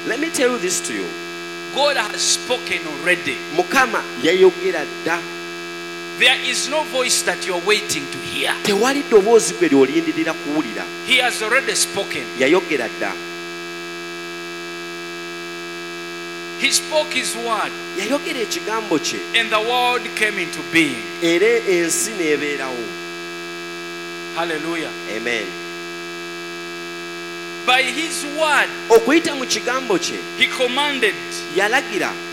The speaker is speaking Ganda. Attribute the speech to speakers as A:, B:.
A: Let me tell you this to you.
B: God has spoken already.
A: Mukama yayogera dda.
B: There is no voice that you're waiting to hear.
A: Tewali ddoboozi gwe ly'olindirira kuwulira.
B: He has already spoken.
A: Yayogera dda.
B: He spoke his word.
A: Yayogera ekigambo kye.
B: And the world came into being.
A: Era ensi n'ebeerawo.
B: Hallelujah.
A: Amen.
B: By his word,
A: okuyita mu kigambo kye
B: he commanded
A: yalagira